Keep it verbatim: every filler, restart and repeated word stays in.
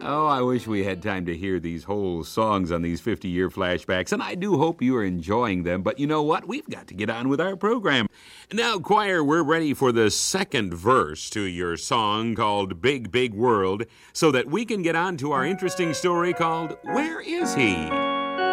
Oh, I wish we had time to hear these whole songs on these fifty-year flashbacks, and I do hope you are enjoying them. But you know what? We've got to get on with our program. Now, choir, we're ready for the second verse to your song called Big, Big World, so that we can get on to our interesting story called Where Is He?